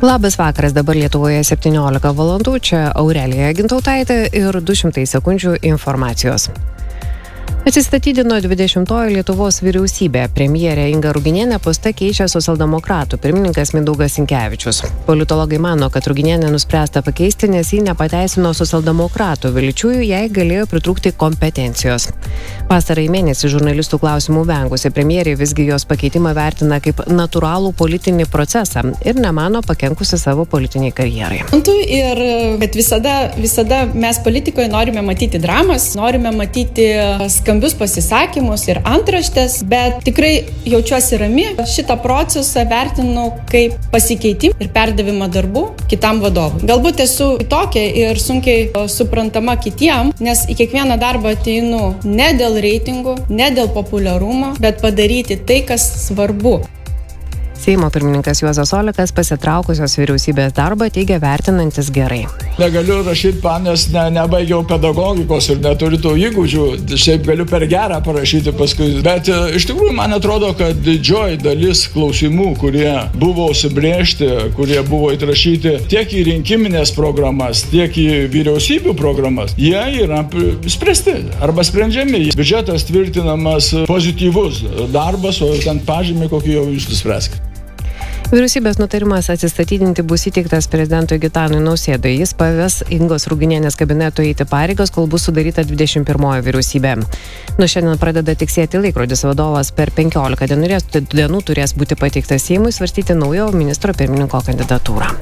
Labas vakaras, dabar Lietuvoje 17 valandų, čia Aurelija Gintautaitė ir 200 sekundžių informacijos. Atsistatydino 20-oji Lietuvos vyriausybė. Premjerė Inga Ruginienė poste keičia socialdemokratų pirmininkas Mindaugas Sinkevičius. Politologai mano, kad Ruginienė nuspręsta pakeisti, nes ji nepateisino socialdemokratų vilčių, jai galėjo pritrūkti kompetencijos. Pastarąjį mėnesį žurnalistų klausimų vengusi premjerė visgi jos pakeitimą vertina kaip natūralų politinį procesą ir nemano pakenkusi savo politiniai karjerai. Ir kad visada mes politikoje norime matyti dramas, norime matyti skambius pasisakymus ir antraštės, bet tikrai jaučiuosi rami. Šitą procesą vertinu kaip pasikeitimą ir perdavimą darbų kitam vadovui. Galbūt esu kitokia ir sunkiai suprantama kitiem, nes į kiekvieną darbą ateinu ne dėl reitingų, ne dėl populiarumo, bet padaryti tai, kas svarbu. Seimo pirmininkas Juozas Olekas pasitraukusios vyriausybės darbą teigia vertinantis gerai. Negaliu rašyti, nes nebaigiau pedagogikos ir neturiu tų įgūdžių, šiaip galiu per gerą parašyti paskui. Bet iš tikrųjų man atrodo, kad didžioji dalis klausimų, kurie buvo užsibrėžti, kurie buvo įtrašyti tiek į rinkiminės programas, tiek į vyriausybių programas, jie yra spręsti arba sprendžiami. Biudžetas tvirtinamas pozityvus darbas, o ten pažymį kokį jau jūs nuspręskite. Vyriausybės nutarimas atsistatydinti bus įteiktas prezidentui Gitanui Nausėdai. Jis paves Ingos Ruginienės kabineto eiti pareigas, kol bus sudaryta 21 vyriausybė. Nuo šiandien pradeda tiksėti laikrodis, vadovas per 15 dienų turės būti pateiktas Seimui svarstyti naujo ministro pirmininko kandidatūrą.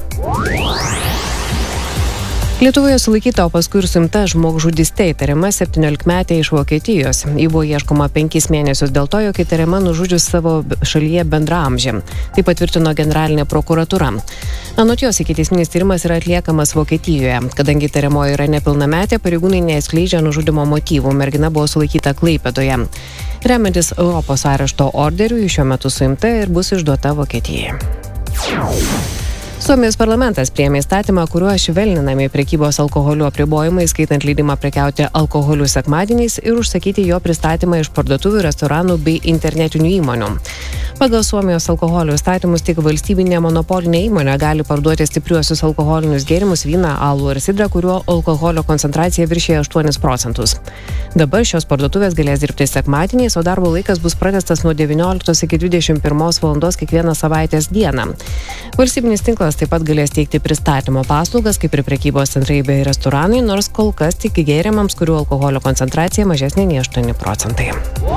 Lietuvoje sulaikyta, o paskui ir suimta žmogžudystė įtariama 17-metė iš Vokietijos. Ji buvo ieškoma 5 mėnesius dėl to, jog įtariama nužudžius savo šalyje bendraamžį. Tai patvirtino generalinė prokuratūra. Anot jos, ikiteisminis tyrimas yra atliekamas Vokietijoje. Kadangi įtariamoji yra nepilnametė, pareigūnai neatskleidžia nužudimo motyvų. Mergina buvo sulaikyta Klaipėdoje. Remiantis Europos arešto orderiu, šiuo metu suimta ir bus išduota Vokietijai. Suomijos parlamentas priėmė įstatymą, kuriuo švelninami prekybos alkoholiu apribojimai, skaitant leidimą prekiauti alkoholiu sekmadieniais ir užsakyti jo pristatymą iš parduotuvių, restoranų bei internetinių įmonių. Pagal Suomijos alkoholio įstatymus tik valstybinė monopolinė įmonė gali parduoti stipriuosius alkoholinius gėrimus, vyną, alų ir sidrą, kuriuo alkoholio koncentracija viršija 8%. Dabar šios parduotuvės galės dirbti sekmadieniais, o darbo laikas bus pratęstas nuo 19 iki 21 valandos kiekvieną savaitės dieną. Valstybinis tinklas taip pat galės teikti pristatymo paslaugas, kaip ir prekybos centrai bei restoranai, nors kol kas tik gėrimams, kurių alkoholio koncentracija mažesnė nei 8%.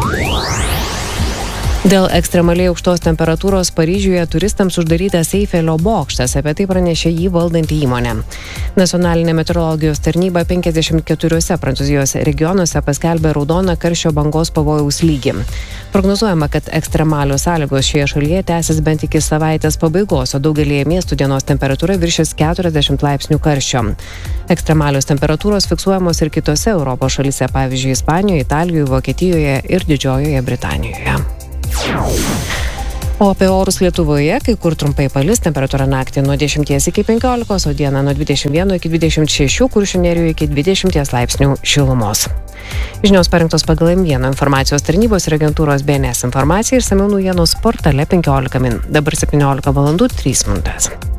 Dėl ekstremaliai aukštos temperatūros Paryžiuje turistams uždarytas Eifelio bokštas, apie tai pranešė jį valdanti įmonė. Nacionalinė meteorologijos tarnyba 54 Prancūzijos regionuose paskelbė raudoną karščio bangos pavojaus lygį. Prognozuojama, kad ekstremalios sąlygos šioje šalyje tęsis bent iki savaitės pabaigos, o daugelėje miestų dienos temperatūra viršys 40 laipsnių karščio. Ekstremalios temperatūros fiksuojamos ir kitose Europos šalyse, pavyzdžiui, Ispanijoje, Italijoje, Vokietijoje ir Didžiojoje Britanijoje. O apie orus Lietuvoje, kai kur trumpai palis, temperatūra naktį nuo 10 iki 15, o dieną nuo 21 iki 26, Kuršių nerijoje iki 20 laipsnių šilumos. Žinios parengtos pagal M1 informacijos tarnybos ir agentūros BNS informaciją ir išsamiau naujienos portale 15 min. Dabar 17 valandų 3 minutės.